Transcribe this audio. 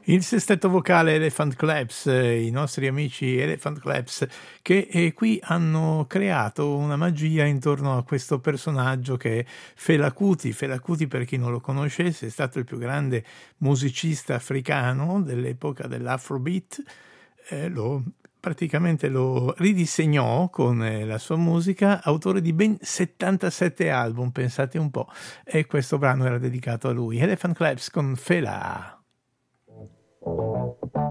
Il sestetto vocale Elephant Claps, i nostri amici Elephant Claps, che qui hanno creato una magia intorno a questo personaggio che è Fela Kuti. Fela Kuti, per chi non lo conoscesse, è stato il più grande musicista africano dell'epoca dell'Afrobeat. Praticamente lo ridisegnò con la sua musica, autore di ben 77 album, pensate un po', e questo brano era dedicato a lui. Elephant Claps con Fela.